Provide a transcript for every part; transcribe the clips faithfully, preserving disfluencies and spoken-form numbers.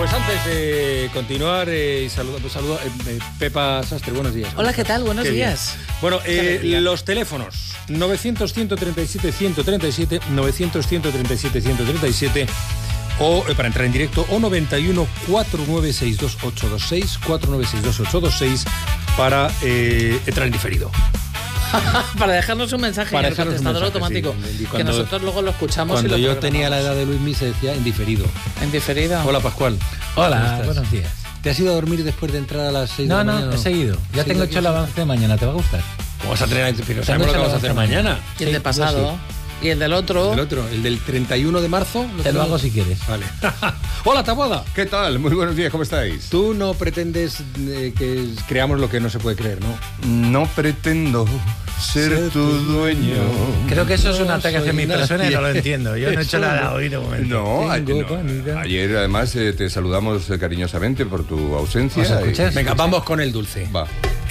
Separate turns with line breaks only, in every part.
Pues antes de continuar, eh, saludo, pues saludo eh, eh, Pepa Sastre, buenos días.
Hola, ¿qué tal? Buenos
Qué
días.
Bien. Bueno, eh, los teléfonos novecientos, ciento treinta y siete, ciento treinta y siete, novecientos, ciento treinta y siete, ciento treinta y siete o eh, para entrar en directo o noventa y uno, cuatrocientos noventa y seis, veintiocho veintiséis, cuatrocientos noventa y seis, veintiocho veintiséis para eh, entrar en diferido.
Para dejarnos un mensaje
Para
en el contestador
un mensaje,
automático,
sí.
que nosotros luego lo escuchamos.
Cuando
y lo
yo tenía la edad de Luis Mí se decía en diferido.
En diferido.
Hola, Pascual.
Hola, buenos días.
¿Te has ido a dormir después de entrar a las seis
No,
de la
no,
mañana?
no, he seguido. Ya
¿Sí,
tengo
aquí?
hecho el avance de mañana, ¿te va a gustar?
¿Cómo vas a tener? Pero
Tengo
sabemos lo que
hecho
vamos a hacer
el avance
mañana.
Y el
Sí,
de pasado.
yo
Y el del otro.
El otro, el del treinta y uno de marzo.
Te lo hago si quieres.
Vale. Hola, Taboada.
¿Qué tal? Muy buenos días, ¿cómo estáis?
Tú no pretendes eh, que creamos lo que no se puede creer, ¿no?
No pretendo ser,
Ser
tu
tu
dueño.
Creo que eso es un
No
ataque hacia
soy
mi persona y
nadie.
no lo entiendo. Yo no he hecho
Eso
nada
no.
hoy de momento.
No, a-
Tengo
no,
vanidad.
ayer además eh, te saludamos eh, cariñosamente por tu ausencia.
¿Os escuchas?
y-
Venga, vamos con el dulce.
Va.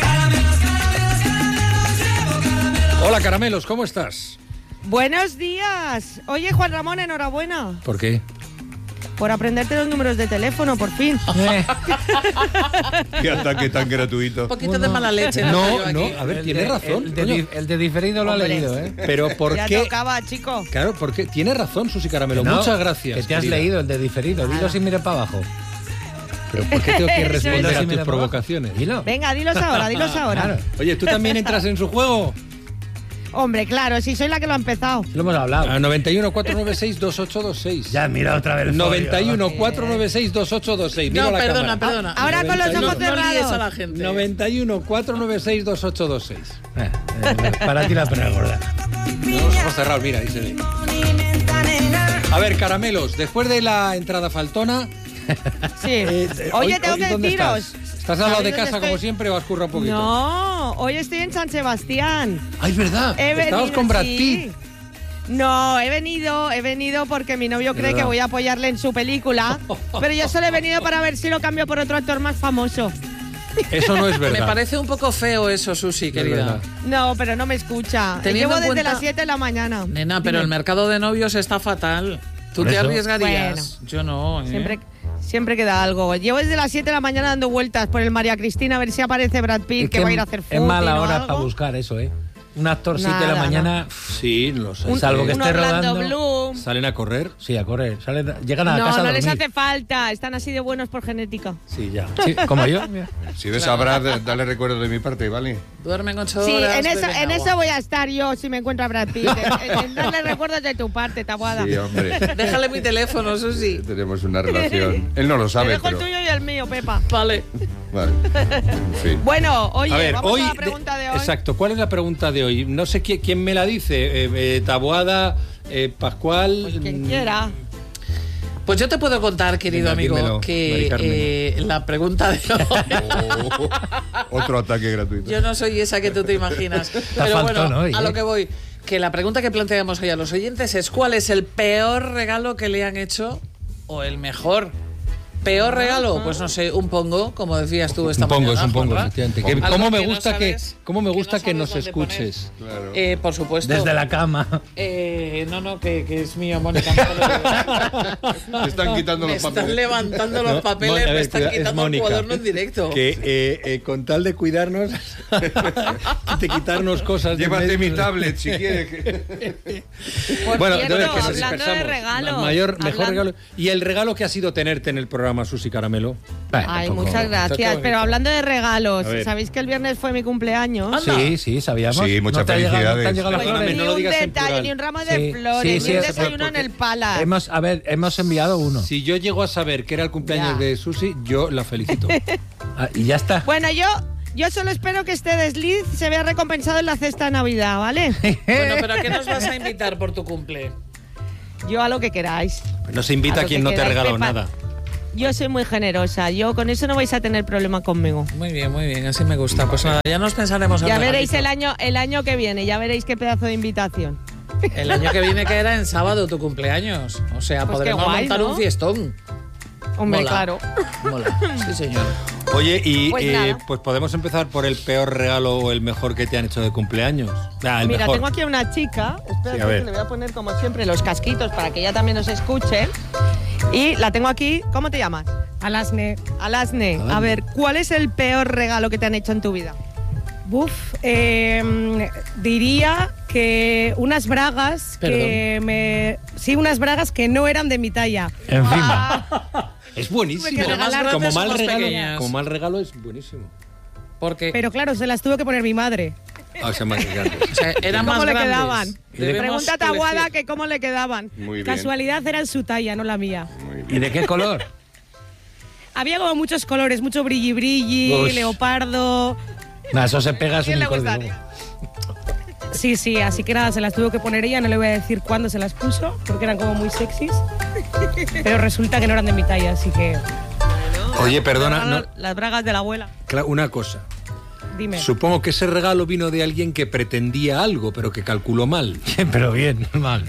Hola, Caramelos, ¿cómo estás?
Buenos días. Oye, Juan Ramón, enhorabuena
¿Por qué?
por aprenderte los números de teléfono, por fin.
Eh,
Qué ataque tan gratuito.
Un poquito de mala leche.
No,
noto yo
no,
aquí.
a ver,
el
tienes
de-
razón.
El de,
coño.
di- el de diferido lo ha
Hombre.
leído, ¿eh?
Pero ¿por
ya
qué?
tocaba, chico.
Claro, porque tienes razón, Susi Caramelo.
No,
Muchas gracias.
Que te has
querida.
leído el de diferido. Dilo sin mirar para abajo.
Pero ¿por qué tengo que
Eso
responder
es.
a
Dilo sin
tus
mirar para abajo.
provocaciones?
Dilo.
Venga, dilos ahora, dilos ahora.
Claro,
Oye, ¿tú también entras en su juego?
Hombre, claro, si soy la que lo ha empezado.
lo hemos hablado.
A noventa y uno, cuatrocientos noventa y seis, veintiocho veintiséis.
Ya, mira otra vez el folio.
noventa y uno, cuatrocientos noventa y seis, veintiocho veintiséis. Mira
No,
la
perdona,
cámara.
perdona.
Ahora con los
noventa y uno.
ojos
No líes a la
cerrados.
gente.
noventa y uno, cuatrocientos noventa y seis, veintiocho veintiséis.
Eh, eh, para ti la pena gorda.
Los ojos cerrados, mira, ahí se ve. A ver, Caramelos, después de la entrada faltona...
Sí.
eh,
Oye,
hoy-
tengo
hoy,
que
¿dónde
deciros.
¿Estás, ¿Estás al lado de
¿Sabéis
casa
dónde
como
estoy?
siempre o has currado un poquito?
No, hoy estoy en San Sebastián.
¡Ay, es verdad!
He
Estabas
venido,
con Brad
sí.
Pitt.
No, he venido, he venido porque mi novio cree
verdad.
que voy a apoyarle en su película, pero yo solo he venido para ver si lo cambio por otro actor más famoso.
Eso no es verdad.
Me parece un poco feo eso, Susi,
No es
querida.
verdad.
No, pero no me escucha.
Teniendo
Llevo
en
desde
cuenta-
las siete de la mañana.
Nena, pero el mercado de novios está fatal. ¿Tú
Por
te
eso.
arriesgarías? Yo no, ¿eh?
Siempre, siempre queda algo. Llevo desde las siete de la mañana dando vueltas por el María Cristina a ver si aparece Brad Pitt,
Es
que, va a ir a hacer footing
es mala
o
hora
algo.
para buscar eso, ¿eh? Un actor siete de
Nada,
la mañana,
Sí, lo sé.
Un,
Salvo que
un
esté
Orlando
rodando.
Bloom.
Salen a correr.
sí, a correr. Sale- llegan a la
No,
casa a
no les
dormir.
hace falta. Están así de buenos por genética.
Sí, ya.
Sí, como yo. mira.
Si ves a Brad, dale recuerdo de mi parte, ¿vale?
Duermen ocho
Sí,
horas.
en eso,
beben
en
agua.
eso voy a estar yo si me encuentro a Brad Pitt. en, en- en darle recuerdos de tu parte, Tabuada.
Sí, hombre.
Déjale mi teléfono, Susi.
Tenemos una relación. Él no lo
Te
sabe,
dejo
pero...
el tuyo y el mío, Pepa.
Vale.
Vale. En fin.
Bueno, oye,
A ver,
vamos
hoy,
a la pregunta de, hoy.
Exacto, ¿cuál es la pregunta de hoy? No sé quién, quién me la dice. Eh, eh, Taboada, eh, Pascual.
Pues quien
mm,
quiera.
Pues yo te puedo contar, querido
Venga,
amigo,
dímelo, Mari
que
Carmen.
eh, la pregunta de hoy...
Oh, otro ataque gratuito.
Yo no soy esa que tú te imaginas. Pero
faltón
bueno,
hoy,
a
¿eh?
lo que voy. Que la pregunta que planteamos hoy a los oyentes es ¿cuál es el peor regalo que le han hecho o el mejor? ¿Peor regalo? Pues no sé, un pongo, como decías tú esta
Un pongo,
mañana,
es un pongo,
Juanra.
efectivamente. Que-
Algo
¿Cómo me
que no
gusta que,
sabes-
cómo me
que
gusta
no
que nos
sabes dónde poner.
escuches?
Claro.
Eh, por supuesto.
Desde la cama.
Eh, no, no, que, que es mío, Mónica. no te lo digo.
Te están quitando
Me
los
están
papeles.
levantando los
No,
papeles,
Mon- a
me
ver,
están
cuida- es
quitando el
Mónica.
cuaderno en directo.
Que eh, eh, con tal de cuidarnos, de quitarnos cosas. de
Llévate
medio.
mi tablet si quieres.
Por
Bueno,
cierto,
entonces, que nos
hablando de
dispersamos.
regalos.
El mayor, mejor
hablando-
regalo. ¿Y el regalo que ha sido tenerte en el programa, Susi Caramelo?
Ay,
Tampoco-
muchas
Qué
gracias.
bonito.
Pero hablando de regalos,
A ver.
¿sabéis que el viernes fue mi cumpleaños?
Anda.
Sí, sí, sabíamos.
Sí, muchas
¿No te ha llegado- no te han
felicidades.
llegado las
Perdóname,
flores?
no
Ni
lo
un
digas en
detalle,
plural.
ni un ramo de
Sí,
flores,
sí,
ni
sí,
un
es-
desayuno en el Pala.
Hemos, a ver, hemos enviado uno.
Si yo llego a saber que era el cumpleaños
Ya.
de Susi, yo la felicito.
Ah, y ya está.
Bueno, yo, yo solo espero que este desliz se vea recompensado en la cesta de Navidad, ¿vale?
Bueno, pero ¿a qué nos vas a invitar por tu cumple?
Yo a lo que queráis.
No se invita
A
a
lo
quien
que
no te ha
queráis,
regalado
Pepa.
nada.
Yo soy muy generosa. Yo con eso no vais a tener problema conmigo.
Muy bien, muy bien, así me gusta. Pues nada, ya nos pensaremos.
Ya
al
veréis el
regalito.
año, el año que viene, ya veréis qué pedazo de invitación.
El año que viene que era en sábado tu cumpleaños. O sea,
Pues
podremos
qué guay,
montar
¿no?
un fiestón.
Hombre,
Mola.
claro.
Mola. Sí, señor.
Oye, y
Pues
eh,
nada.
pues podemos empezar por el peor regalo o el mejor que te han hecho de cumpleaños. Ah, el
Mira,
mejor.
tengo aquí a una chica. Espera,
Sí, a ver.
que le voy a poner como siempre los casquitos para que ella también nos escuche. Y la tengo aquí. ¿Cómo te llamas? Alasne. Alasne. A ver, ¿cuál es el peor regalo que te han hecho en tu vida?
Buf, eh, diría que unas bragas
Perdón.
que me... Sí, unas bragas que no eran de mi talla.
Encima.
Es buenísimo.
Tuve que
Pero más
regalar-
grandes
Como
o
mal
más
regalo,
pequeñas.
como mal regalo es buenísimo.
Porque
Pero claro, se las tuvo que poner mi madre.
Ah, o sea, más grandes.
o sea, eran
¿Cómo
más
le
grandes.
quedaban?
Debemos
Pregúntate a Guada
colegir.
que cómo le quedaban.
Muy bien.
Casualidad eran su talla, no la mía.
Muy
¿Y
bien.
de qué color?
Había como muchos colores, mucho brilli brilli,
Ush.
leopardo.
No, eso se pega a su
¿Quién le
unicornio.
gustaría?
Sí, sí, así que nada, se las tuvo que poner ella, no le voy a decir cuándo se las puso, porque eran como muy sexys. Pero resulta que no eran de mi talla, así que
Oye, perdona, no,
Las bragas de la abuela.
cla- una cosa.
dime.
Supongo que ese regalo vino de alguien que pretendía algo, pero que calculó mal.
Pero bien, normal.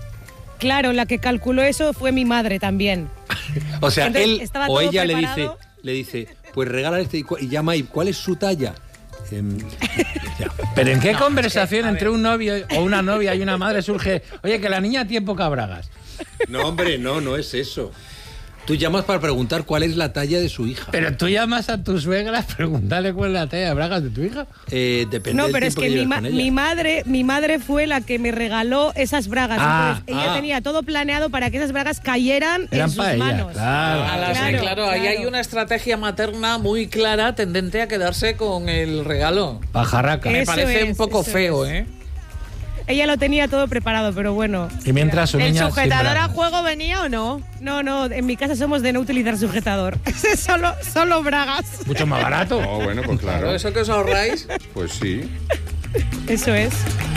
Claro, la que calculó eso fue mi madre también.
O sea,
Entonces,
él
estaba
o
todo
ella le dice,
preparado.
le dice, pues regala este y, cu- y llama y ¿cuál es su talla? Em, ya.
Pero ¿en qué
No,
conversación
es que, a
entre
ver.
un novio o una novia y una madre surge, oye, que la niña tiene poca bragas?
No, hombre, no, no es eso. Tú llamas para preguntar cuál es la talla de su hija.
Pero tú llamas a tu suegra, pregúntale cuál es la talla de bragas de tu hija.
Eh, depende
No,
del
pero es
tiempo
que mi,
lleves
ma-
con ella.
mi madre, mi madre fue la que me regaló esas bragas.
Ah,
Entonces, ella
ah.
tenía todo planeado para que esas bragas cayeran
Eran
en sus
para ella,
manos.
claro.
A las-
Claro,
claro, ahí
claro.
hay una estrategia materna muy clara tendente a quedarse con el regalo.
Pajarraca.
Me
Eso
parece
es,
un poco
eso
feo,
es.
¿eh?
Ella lo tenía todo preparado, pero bueno.
Y mientras su
¿El
niña... sin
sujetador a
bragas.
juego venía o no?
No, no, en mi casa somos de no utilizar sujetador.
solo, solo bragas.
Mucho más barato.
Oh, bueno, pues claro.
Claro, eso que os ahorráis.
Pues sí.
Eso es.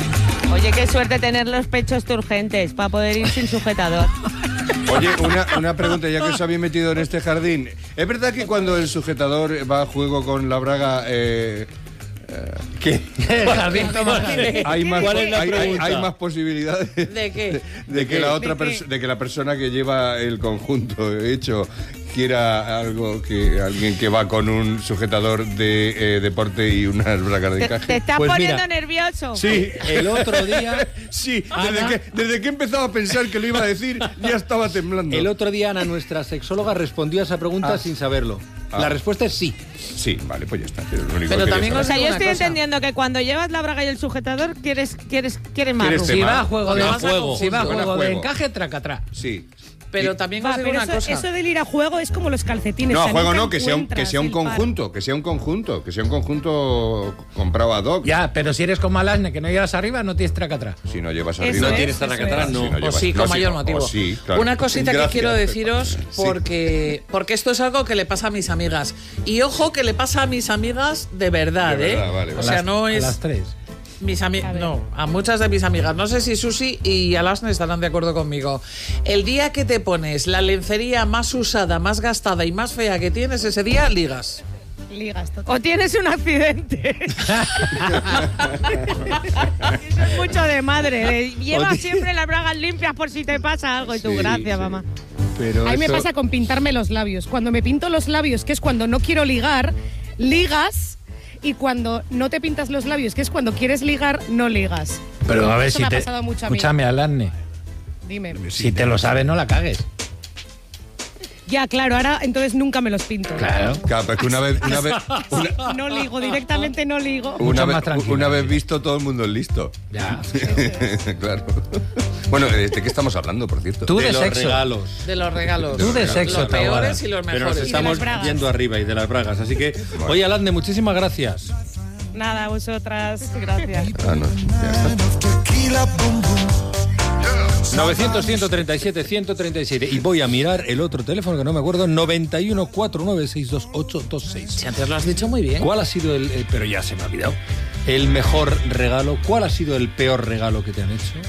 Oye, qué suerte tener los pechos turgentes para poder ir sin sujetador.
Oye, una, una pregunta, ya que os habéis metido en este jardín. ¿Es verdad que cuando el sujetador va a juego con la braga, eh, eh, ¿qué?
Jardín toma jardín.
Hay más,
¿Cuál es la
hay, hay-
pregunta?
hay más posibilidades
¿De qué?
de que la otra
¿De qué?
perso- de que la persona que lleva el conjunto hecho quiera algo que alguien que va con un sujetador de eh, deporte y unas bragas de
¿Te,
encaje?
te estás
Pues
poniendo
mira.
nervioso?
Sí,
El otro día,
sí, desde
Ana-
que, desde que empezaba a pensar que lo iba a decir, ya estaba temblando.
el otro día Ana, nuestra sexóloga, respondió a esa pregunta
Ah.
sin saberlo.
Ah.
La respuesta es sí.
Sí, vale, pues ya está. es lo único
Pero
que
también
quería
O sea,
saber.
yo
Una
estoy
cosa.
entendiendo que cuando llevas la braga y el sujetador quieres, quieres, quieres más.
¿Quieres
Rubí.
Si
tema?
va a juego de,
Va a juego.
si va a
Van a
juego de
juego.
encaje, tracatrá.
Sí.
Pero
Y-
también
Va,
os digo
pero
una
eso,
cosa.
eso del ir a juego es como los calcetines.
No,
o
a
sea,
juego
nunca
no, que sea un, que
encuentras
sea un
el par.
conjunto, que sea un conjunto, que sea un conjunto comprado ad hoc.
Ya, pero si eres como Alasne, que no llevas arriba, no tienes tracatrá.
Si no llevas
Eso
arriba.
es,
tienes
eso
tracatrá,
es.
no.
Si no
O
llevas-
sí,
no,
con mayor
o
motivo.
sí, claro.
Una cosita que
Gracias.
quiero deciros,
Sí.
porque, porque esto es algo que le pasa a mis amigas. Y ojo que le pasa a mis amigas de verdad,
De
¿eh?
verdad, vale,
o
vale.
sea,
Las-
no
a
es...
las tres.
Mis
A
amigas,
ver.
no, a muchas de mis amigas. No sé si Susi y Alasne estarán de acuerdo conmigo. El día que te pones la lencería más usada, más gastada y más fea que tienes, ese día ligas.
Ligas, total.
O tienes un accidente. Eso es mucho de madre. de, Lleva
O ti-
siempre las bragas limpias por si te pasa algo. Y tú,
Sí,
gracias,
sí.
mamá.
Pero
A mí me
eso-
pasa con pintarme los labios. Cuando me pinto los labios, que es cuando no quiero ligar, ligas. Y cuando no te pintas los labios, que es cuando quieres ligar, no ligas.
Pero a ver
Eso
si
me ha
te...
pasado mucho a mí.
Escúchame, Alasne.
Dime.
Si te lo sabes, no la cagues.
Ya, claro, ahora entonces nunca me los pinto.
Claro.
Claro, pero es que una vez, una vez, una,
No ligo, directamente no ligo.
una
Mucho
vez,
más tranquila.
una vez visto, todo el mundo es listo.
Ya.
Claro. Bueno, ¿de qué estamos hablando, por cierto?
Tú
de
de
los
sexo.
regalos.
De los regalos.
Tú de sexo,
Los
Taboada.
peores y los
Pero nos
mejores.
de
estamos
las bragas.
yendo arriba y de las bragas. Así que, oye, Alasne, muchísimas gracias.
Nada, vosotras, gracias.
Ah, no, ya está.
novecientos, ciento treinta y siete, ciento treinta y siete. Y voy a mirar el otro teléfono que no me acuerdo, noventa y uno, cuarenta y nueve, sesenta y dos, ochenta y seis.
Si antes lo has dicho muy bien.
¿Cuál ha sido el, el- pero ya se me ha olvidado, el mejor regalo? ¿Cuál ha sido el peor regalo que te han hecho?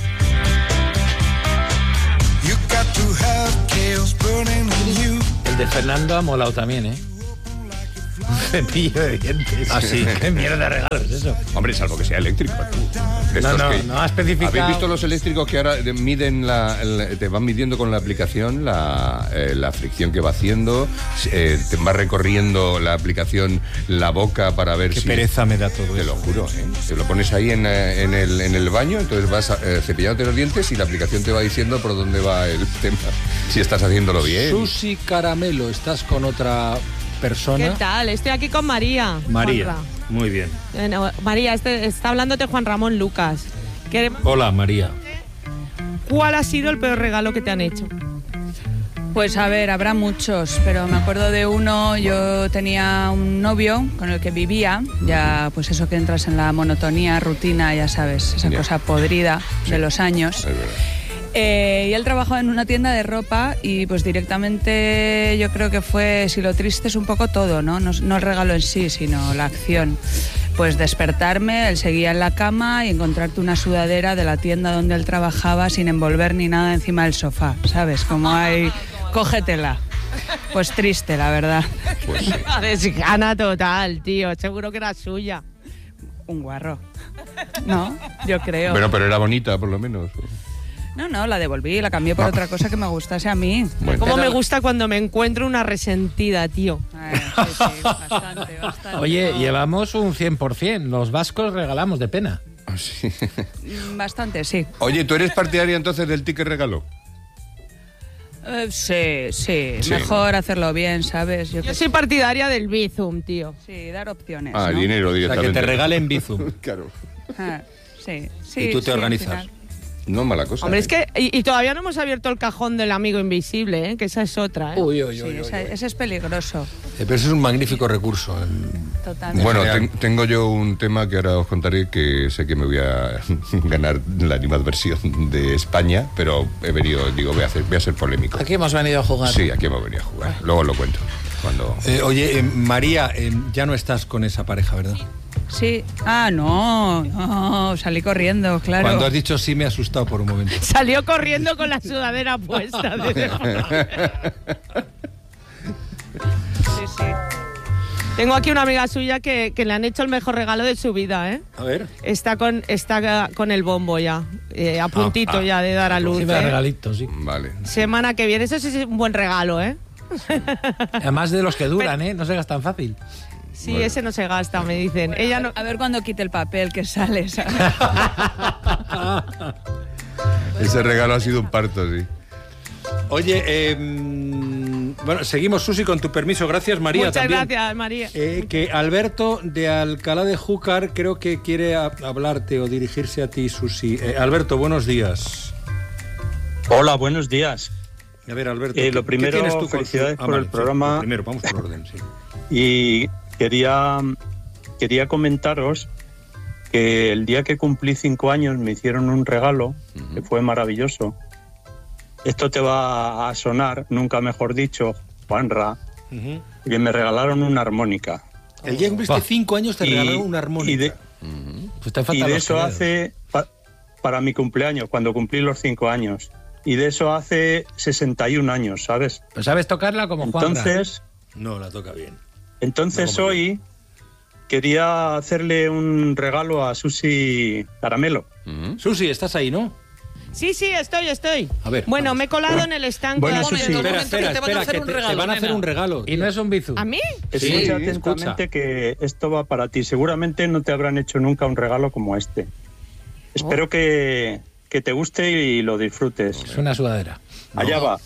El de Fernando ha molado también, ¿eh? Cepillo de dientes.
Ah, sí.
¿Qué mierda de regalo es eso?
Hombre, salvo que sea eléctrico. De
No,
estos
no,
que-
no ha especificado.
¿Habéis visto los eléctricos que ahora miden la, la- te van midiendo con la aplicación la, eh, la fricción que va haciendo? Eh, te va recorriendo la aplicación la boca para ver
Qué
si...
pereza me da todo
Te lo
eso.
juro, ¿eh? Te lo pones ahí en, eh, en, el, en el baño, entonces vas eh, cepillándote los dientes y la aplicación te va diciendo por dónde va el tema. Si estás haciéndolo bien.
Susi Caramelo, ¿estás con otra persona?
¿Qué tal? Estoy aquí con María.
María.
Juanra.
Muy bien.
Eh, no, María, este, está hablándote Juan Ramón Lucas. ¿Qué-
Hola, María.
¿Cuál ha sido el peor regalo que te han hecho?
Pues a ver, habrá muchos, pero me acuerdo de uno, yo tenía un novio con el que vivía, ya pues eso que entras en la monotonía, rutina, ya sabes, esa
Ya.
cosa podrida de los años.
Es verdad.
Eh, y él trabajaba en una tienda de ropa y pues directamente yo creo que fue, si lo triste es un poco todo, ¿no? No, no el regalo en sí, sino la acción. Pues despertarme, él seguía en la cama y encontrarte una sudadera de la tienda donde él trabajaba sin envolver ni nada encima del sofá, ¿sabes? Como hay, cógetela. Pues triste, la verdad.
Pues sí.
Una desgana total, tío. Seguro que era suya.
Un guarro. No, yo creo.
Bueno, pero era bonita, por lo menos.
No, no, la devolví, la cambié por
Ah.
otra cosa que me gustase a mí.
Bueno.
Cómo
Pero-
me gusta cuando me encuentro una resentida, tío.
Eh, sí, sí, bastante, bastante.
Oye,
No,
llevamos un cien por ciento. Los vascos regalamos de pena.
Sí.
mm, Bastante, sí.
Oye, ¿tú eres partidaria entonces del ticket regalo?
Eh, sí, sí,
Sí,
mejor hacerlo bien, ¿sabes? Yo
Yo
que
soy partidaria del Bizum, tío.
sí, dar opciones.
Ah,
¿no?
dinero
O sea,
directamente.
que te regalen Bizum.
Claro.
Ah, sí, sí.
Y tú te
sí, al
organizas.
final.
No es mala cosa.
Hombre,
¿eh?
es que. Y, y todavía no hemos abierto el cajón del amigo invisible, ¿eh? Que esa es otra, ¿eh?
Uy, uy,
Sí,
uy, uy,
ese,
uy.
ese es peligroso,
Eh, Pero eso es un magnífico recurso.
totalmente.
Bueno,
general.
ten- tengo yo un tema que ahora os contaré que sé que me voy a ganar la animadversión de España, pero he venido, digo, voy a, hacer, voy a ser polémico.
Aquí hemos venido a jugar.
Sí, aquí hemos venido a jugar. Luego os lo cuento. Cuando...
Eh, oye, eh, María, eh, ya no estás con esa pareja, ¿verdad?
Sí. Ah, no, no, salí corriendo, claro.
Cuando has dicho sí me he asustado por un momento.
Salió corriendo con la sudadera puesta. de-
Sí, sí.
Tengo aquí una amiga suya que, que le han hecho el mejor regalo de su vida, ¿eh?
A ver.
Está con, está con el bombo ya, eh, a puntito
ah,
ya de dar a luz.
Sí, me da
¿eh?
regalitos, sí.
Vale.
Semana que viene, eso sí es un buen regalo, ¿eh?
Además de los que duran, ¿eh? No se gastan fácil.
Sí, ese no se gasta, me dicen. Ella no.
A ver cuando quite el papel que sale, ¿sabes?
Ese regalo ha sido un parto, sí.
Oye, eh, mm, bueno, seguimos, Susi, con tu permiso. Gracias, María.
Muchas
también.
gracias, María.
Eh, que Alberto de Alcalá de Júcar creo que quiere a- hablarte o dirigirse a ti, Susi. Eh, Alberto, buenos días.
Hola, buenos días.
A ver, Alberto.
Eh,
¿qué-
lo
qué
primero,
tienes tú con-
felicidades
Ah,
por el
sí,
programa.
lo primero, vamos por orden, sí.
Y quería, quería comentaros que el día que cumplí cinco años me hicieron un regalo que fue maravilloso. Esto te va a sonar, nunca mejor dicho, Juanra,
Ujú.
que me regalaron una armónica.
El día que cumpliste
Bah.
cinco años te
Y-
regalaron una armónica.
y de-
Pues te
Y
faltan
de
los
eso
dedos.
hace, pa- para mi cumpleaños, cuando cumplí los cinco años. Y de eso hace sesenta y un años, ¿sabes?
Pues sabes tocarla como Juan.
Entonces...
No, la toca bien.
Entonces
No, como
hoy quería hacerle un regalo a Susi Caramelo.
Susi, estás ahí, ¿no?
Sí, sí, estoy, estoy.
A ver,
Bueno,
vamos.
me he colado en el stand.
Bueno,
con-
eso sí.
Un
Espera,
momento,
espera,
que te van a
espera,
hacer
que
un
te, te
regalo,
van a hacer
nena.
un regalo.
Y no es un bizu.
¿A mí?
Escucha
Sí,
atentamente
escucha.
que esto va para ti. Seguramente no te habrán hecho nunca un regalo como este. Espero
Oh.
que, que te guste y lo disfrutes.
Es una sudadera.
Allá va.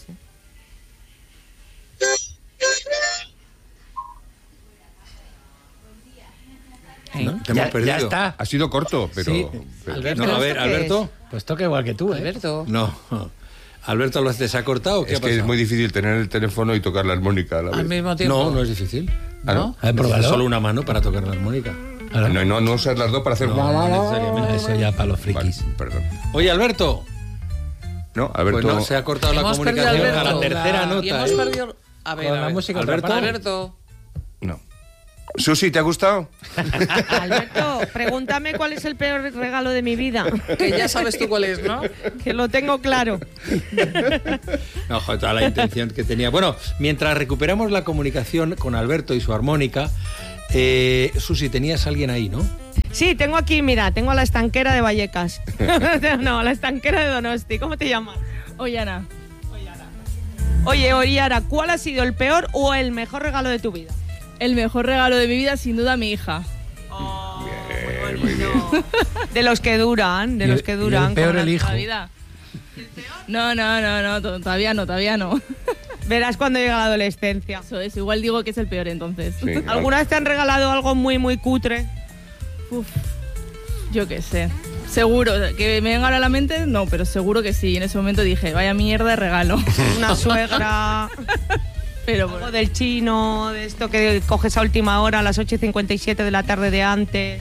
¿No? Te
Ya,
hemos perdido.
ya está.
Ha sido corto, pero...
Sí.
pero-
Alberto,
No, a ver,
¿esto qué
Alberto.
Pues toca igual que tú, ¿eh?
Alberto.
No. Alberto, ¿lo se ha cortado o qué
Es
ha
que
pasado?
es muy difícil tener el teléfono y tocar la armónica a la vez.
Al mismo tiempo.
No, no es difícil.
Ah, ¿no?
A ver, pruébalo.
Solo una mano para tocar la armónica.
Ahora.
No, no, no usas las dos para hacer...
No, no necesariamente.
Eso ya para los
Vale,
frikis.
perdón.
Oye, Alberto.
No, Alberto...
Pues no, se ha cortado la
Hemos perdido a
comunicación a
Alberto.
la tercera
Y
nota.
hemos
¿eh?
perdido... A ver,
Con
a
la
ver.
música
Alberto.
atrapada.
Alberto.
No. Susi, ¿te ha gustado?
Alberto, pregúntame cuál es el peor regalo de mi vida.
Que ya sabes tú cuál es, ¿no?
Que lo tengo claro.
No, joder, toda la intención que tenía. Bueno, mientras recuperamos la comunicación con Alberto y su armónica, eh, Susi, tenías a alguien ahí, ¿no?
Sí, tengo aquí, mira, tengo a la estanquera de Vallecas. No, a la estanquera de Donosti. ¿Cómo te llamas?
Ollana.
Oye, Oriara, ¿cuál ha sido el peor o el mejor regalo de tu vida?
El mejor regalo de mi vida, sin duda, mi hija.
Oh,
Bien, muy bien.
De los que duran, de
Y el-
los que
y
duran.
el peor
con la-
el hijo.
La vida. No, no, no, no, to- todavía no, todavía no.
Verás cuando llega la adolescencia.
Eso es, igual digo que es el peor entonces.
Sí.
¿Alguna vez te han regalado algo muy, muy cutre?
Uf, yo qué sé. Seguro, que me venga ahora a la mente, no, pero seguro que sí. En ese momento dije, vaya mierda de regalo.
Una suegra,
Pero
algo
bueno,
del chino, de esto que coges a última hora, a las ocho y cincuenta y siete de la tarde de antes.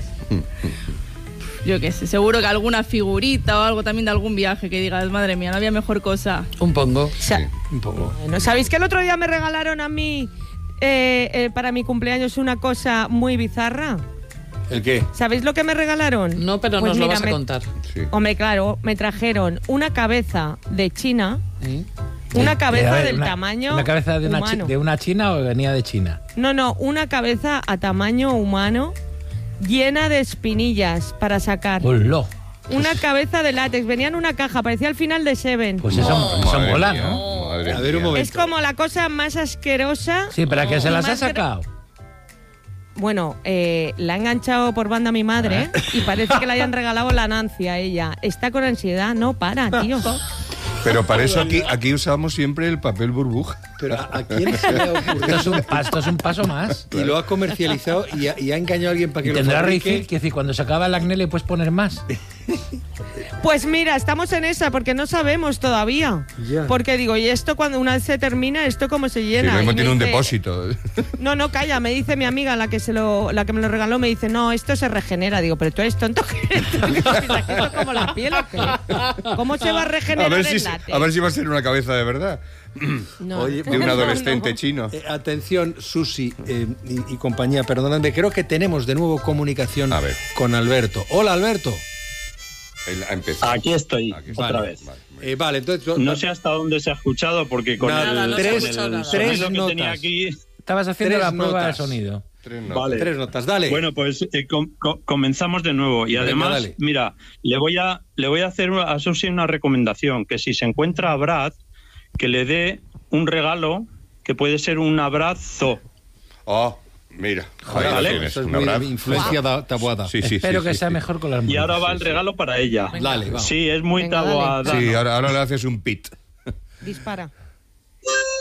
yo qué sé, seguro que alguna figurita o algo también de algún viaje que digas, madre mía, no había mejor cosa.
Un pongo.
Sa-
Un poco.
Bueno, ¿sabéis que el otro día me regalaron a mí eh, eh, para mi cumpleaños una cosa muy bizarra?
¿El qué?
¿Sabéis lo que me regalaron?
No, pero
Pues
nos lo
mira,
vas a
me-
contar.
Sí.
Hombre, claro, me trajeron una cabeza de China,
¿Eh?
una
Eh,
cabeza
a ver,
del
una-
tamaño
¿Una cabeza de una, chi-
humano.
de una china o venía de China?
No, no, una cabeza a tamaño humano llena de espinillas para sacar.
¡Hola!
Una cabeza de látex, venía en una caja, parecía al final de Seven.
Pues eso, eso
Madre
mola,
mía,
¿no?
madre
A ver, un
mía.
momento.
Es como la cosa más asquerosa.
Sí, ¿para qué se
Y
las ha
más gra-
sacado?
Bueno, eh, la ha enganchado por banda a mi madre y parece que le hayan regalado la Nancy a ella. Está con ansiedad, no para, tío.
Pero para eso aquí, aquí usamos siempre el papel burbuja.
Pero ¿a, a quién se le ha
Esto
ocurrido?
es un, pa- esto es un paso más.
Y lo ha comercializado y ha, y ha engañado a alguien para que
Y
lo
tendrá
fabrique.
refill, que decir, cuando se acaba el acné le puedes poner más.
Pues mira, estamos en esa porque no sabemos todavía.
Ya.
Porque digo, y esto cuando una vez se termina, ¿esto cómo se
Sí,
llena?
lo mismo
Y me
tiene un
dice-
depósito.
No, no, calla, me dice mi amiga, la que se lo, la que me lo regaló, me dice, no, esto se regenera. Digo, pero tú eres tonto, que esto es como la piel, ¿o qué? ¿Cómo se va a
A
regenerar
ver,
el
si,
látex?
a ver si va a ser una cabeza de verdad.
No.
Oye,
De un
No,
adolescente
no.
chino.
Eh, atención, Susi eh, y, y compañía, perdonadme, creo que tenemos de nuevo comunicación
A ver.
con Alberto. Hola, Alberto.
Él ha empezado.
Aquí estoy,
Aquí
otra
Vale.
vez.
Vale, muy
Eh,
bien.
vale, entonces...
No
no-
sé hasta dónde se ha escuchado porque con
Nada,
el,
no
con
se ha
el
escuchado nada.
sonido
Tres
que tenía
notas.
aquí.
Estabas haciendo
Tres
la prueba
notas.
de sonido.
Tres notas.
Vale.
Tres notas, dale.
Bueno, pues eh, com- co- comenzamos de nuevo. Y
Venga,
además,
dale.
mira, le voy a le voy a hacer a Susi una recomendación, que si se encuentra a Brad, que le dé un regalo que puede ser un abrazo.
Oh, mira.
Joder,
Ahí lo
vale.
tienes,
eso es
un
muy
abrazo.
influencia da- tabuada.
Sí, sí,
Espero
sí,
que
sí,
sea
sí.
mejor con las
Y ahora
mujeres.
va el regalo para ella.
Dale, vamos.
Sí, es muy
Venga, dale.
tabuada.
Sí, ahora, ahora le haces un pit.
Dispara.